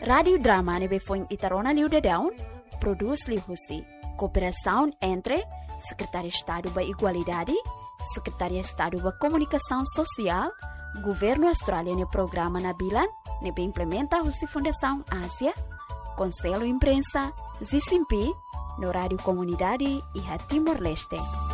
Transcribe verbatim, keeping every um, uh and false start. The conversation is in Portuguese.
Radio Drama nebe foi Itarona Liu de Down, produz Liu Husi. Cooperação entre Secretaria de Estado da Igualdade, Secretaria de Estado da Comunicação Social, Governo australiano Programa Nabilan, nebe implementa a Fundação Ásia, Conselho Imprensa, Zicimpi, no Rádio Comunidade e a Timor-Leste.